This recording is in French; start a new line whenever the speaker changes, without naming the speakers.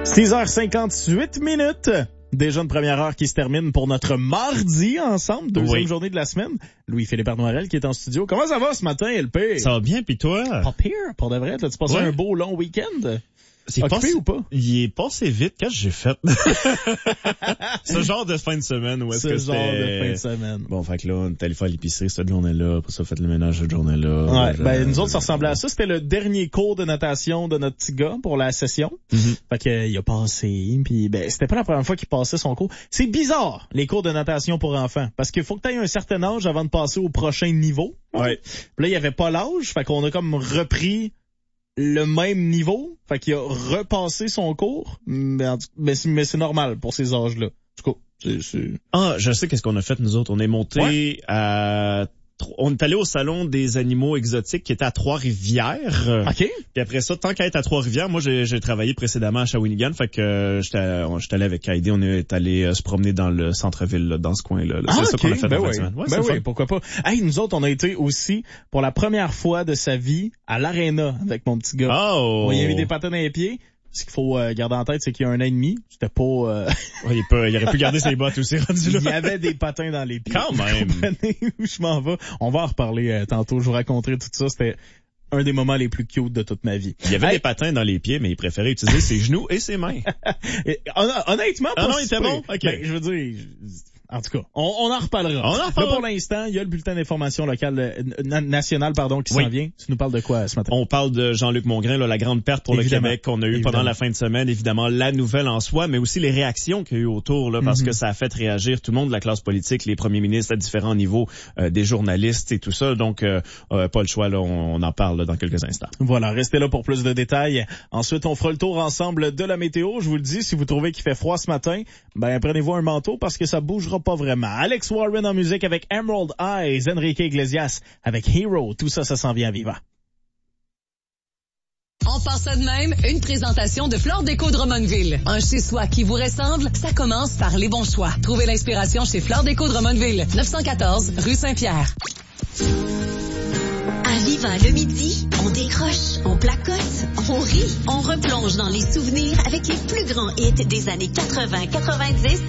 6h58. Déjà une première heure qui se termine pour notre mardi ensemble, deuxième journée de la semaine. Louis-Philippe Arnoirel qui est en studio. Comment ça va ce matin, LP?
Ça va bien, pis toi?
Pas pire, pour de vrai. T'as-tu passé un beau long week-end?
C'est
occupé ou pas?
Il est passé vite. Qu'est-ce que j'ai fait? Ce genre de fin de semaine, où est-ce que c'était?
Ce genre de fin de semaine.
Bon, fait que là, on est allé faire l'épicerie cette journée-là, après ça, fait le ménage cette journée-là.
Ouais, nous autres, ça ressemblait à ça. C'était le dernier cours de natation de notre petit gars pour la session. Fait que, il a passé, puis c'était pas la première fois qu'il passait son cours. C'est bizarre, les cours de natation pour enfants, parce qu'il faut que tu aies un certain âge avant de passer au prochain niveau.
Ouais.
Puis là, il y avait pas l'âge, fait qu'on a comme repris le même niveau, fait qu'il a repassé son cours, mais c'est normal pour ces âges-là. En tout cas, c'est...
Ah, je sais qu'est-ce qu'on a fait, nous autres. On est monté on est allé au salon des animaux exotiques qui était à Trois-Rivières.
OK.
Puis après ça, tant qu'à être à Trois-Rivières, moi j'ai travaillé précédemment à Shawinigan, fait que j'étais allé avec Heidi, on est allé se promener dans le centre-ville là, dans ce coin-là. C'est ça qu'on a fait dans la semaine.
Ouais, pourquoi pas. Hey, nous autres, on a été aussi pour la première fois de sa vie à l'Arena avec mon petit gars.
Oh.
On y a mis des patins dans les pieds. Ce qu'il faut garder en tête, c'est qu'il y a 1 an et demi, c'était pas...
il aurait pu garder ses bottes aussi rendu là.
Il y avait des patins dans les pieds.
Quand même.
Vous comprenez où je m'en vais? On va en reparler tantôt. Je vous raconterai tout ça. C'était un des moments les plus cute de toute ma vie.
Il y avait des patins dans les pieds, mais il préférait utiliser ses genoux et ses mains.
Honnêtement, pas
non, il était bon? OK.
Je veux dire... En tout cas, on en reparlera. Là, pour l'instant, il y a le bulletin d'information locale national qui s'en vient. Tu nous parles de quoi ce matin?
On parle de Jean-Luc Mongrain, la grande perte pour le Québec qu'on a eu pendant la fin de semaine. Évidemment, la nouvelle en soi, mais aussi les réactions qu'il y a eu autour, parce que ça a fait réagir tout le monde de la classe politique, les premiers ministres à différents niveaux, des journalistes et tout ça. Donc, pas le choix, là, on en parle dans quelques instants.
Voilà, restez là pour plus de détails. Ensuite, on fera le tour ensemble de la météo. Je vous le dis, si vous trouvez qu'il fait froid ce matin, prenez-vous un manteau parce que ça bougera pas vraiment. Alex Warren en musique avec Emerald Eyes, Enrique Iglesias avec Hero. Tout ça, ça s'en vient vivant.
On part ça de même, une présentation de Flore Déco Drummondville. Un chez-soi qui vous ressemble, ça commence par les bons choix. Trouvez l'inspiration chez Flore Déco Drummondville, 914 rue Saint-Pierre.
À Vivant le midi, on décroche, on placote, on rit, on replonge dans les souvenirs avec les plus grands hits des années 80-90